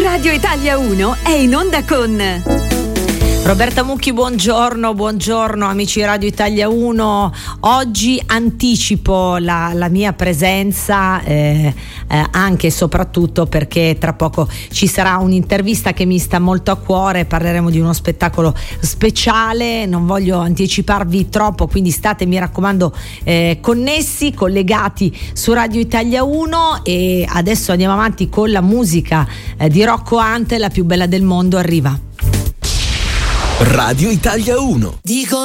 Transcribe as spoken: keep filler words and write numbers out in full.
Radio Italia uno è in onda con Roberta Mucchi, buongiorno, buongiorno amici Radio Italia uno. Oggi anticipo la, la mia presenza eh, eh, anche e soprattutto perché tra poco ci sarà un'intervista che mi sta molto a cuore, parleremo di uno spettacolo speciale, non voglio anticiparvi troppo, quindi state, mi raccomando, eh, connessi, collegati su Radio Italia uno. E adesso andiamo avanti con la musica eh, di Rocco Hunt, La più bella del mondo arriva. Radio Italia uno. Dico